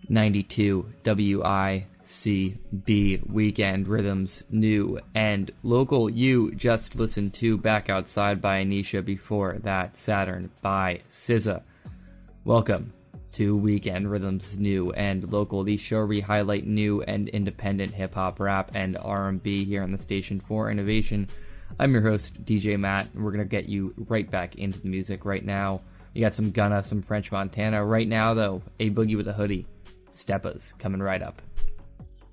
92 WICB Weekend Rhythms, new and local. You just listened to Back Outside by Anisha, before that Saturn by SZA. Welcome to Weekend Rhythms, new and local, the show where we highlight new and independent hip-hop, rap, and R&B here on the station for innovation. I'm your host, DJ Matt, and we're going to get you right back into the music right now. You got some Gunna, some French Montana. Right now, though, A Boogie with a Hoodie, Steppas, coming right up.